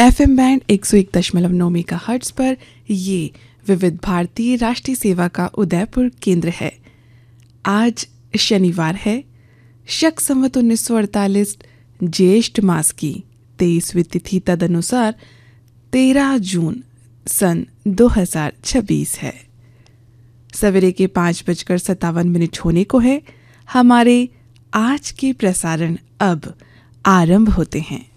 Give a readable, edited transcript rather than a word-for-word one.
FM band 101.9 megahertz पर ये विविध भारतीय राष्ट्रीय सेवा का उदयपुर केंद्र है। आज शनिवार है, शक संवत 1948 ज्येष्ठ मास की 23वीं तिथि तदनुसार 13 जून सन 2026 है। सवेरे के 5:57 होने को है। हमारे आज के प्रसारण अब आरंभ होते हैं।